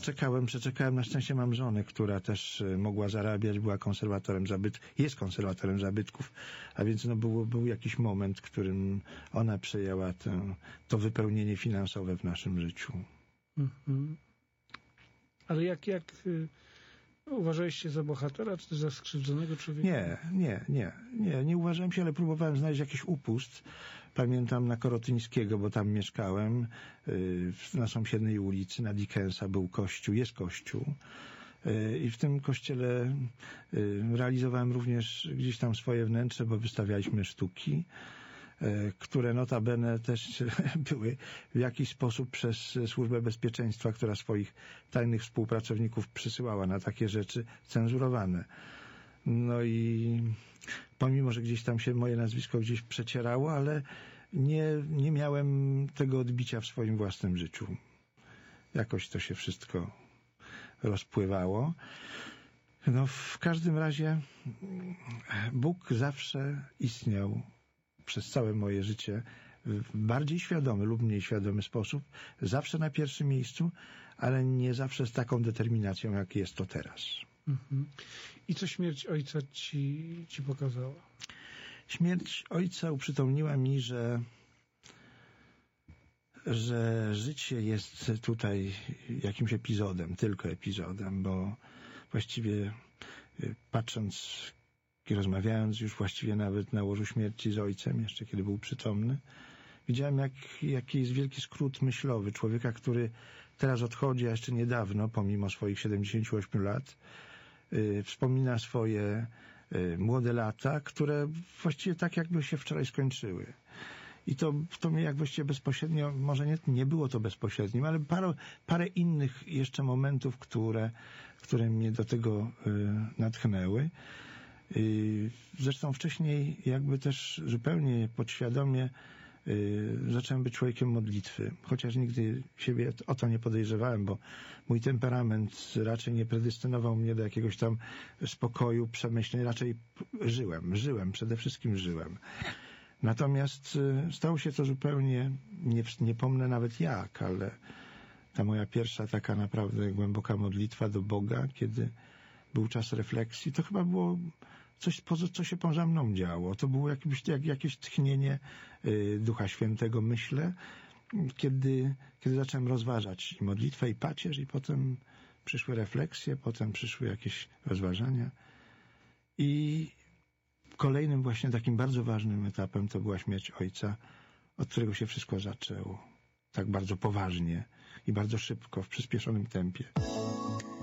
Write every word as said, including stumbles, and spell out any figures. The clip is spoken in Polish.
przeczekałem, przeczekałem. Na szczęście mam żonę, która też mogła zarabiać, była konserwatorem zabytków, jest konserwatorem zabytków, a więc no było, był jakiś moment, w którym ona przejęła tę, to wypełnienie finansowe w naszym życiu. Mhm. Ale jak, jak uważałeś się za bohatera, czy też za skrzywdzonego człowieka? Nie, nie, nie, nie, nie uważałem się, ale próbowałem znaleźć jakiś upust. Pamiętam na Korotyńskiego, bo tam mieszkałem, na sąsiedniej ulicy, na Dickensa był kościół, jest kościół. I w tym kościele realizowałem również gdzieś tam swoje wnętrze, bo wystawialiśmy sztuki, które notabene też były w jakiś sposób przez Służbę Bezpieczeństwa, która swoich tajnych współpracowników przysyłała na takie rzeczy, cenzurowane. No i pomimo, że gdzieś tam się moje nazwisko gdzieś przecierało, ale nie, nie miałem tego odbicia w swoim własnym życiu. Jakoś to się wszystko rozpływało. No w każdym razie Bóg zawsze istniał przez całe moje życie w bardziej świadomy lub mniej świadomy sposób, zawsze na pierwszym miejscu, ale nie zawsze z taką determinacją, jak jest to teraz. Mhm. I co śmierć ojca ci, ci pokazała? Śmierć ojca uprzytomniła mi, że że życie jest tutaj jakimś epizodem, tylko epizodem, bo właściwie patrząc i rozmawiając już właściwie nawet na łożu śmierci z ojcem, jeszcze kiedy był przytomny, widziałem, jak, jaki jest wielki skrót myślowy człowieka, który teraz odchodzi, a jeszcze niedawno, pomimo swoich siedemdziesięciu ośmiu lat, yy, wspomina swoje yy, młode lata, które właściwie tak jakby się wczoraj skończyły. I to, to mnie jak właściwie bezpośrednio, może nie, nie było to bezpośrednim, ale parę, parę innych jeszcze momentów, które, które mnie do tego yy, natchnęły. Zresztą wcześniej jakby też zupełnie podświadomie yy, zacząłem być człowiekiem modlitwy, chociaż nigdy siebie o to nie podejrzewałem, bo mój temperament raczej nie predestynował mnie do jakiegoś tam spokoju, przemyśleń, raczej żyłem, żyłem, przede wszystkim żyłem. Natomiast yy, stało się to zupełnie, nie, nie pomnę nawet jak, ale ta moja pierwsza taka naprawdę głęboka modlitwa do Boga, kiedy był czas refleksji, to chyba było coś, co się poza mną działo. To było jakieś, jak, jakieś tchnienie y, Ducha Świętego, myślę, kiedy, kiedy zacząłem rozważać i modlitwę, i pacierz, i potem przyszły refleksje, potem przyszły jakieś rozważania. I kolejnym właśnie takim bardzo ważnym etapem to była śmierć ojca, od którego się wszystko zaczęło. Tak bardzo poważnie i bardzo szybko, w przyspieszonym tempie.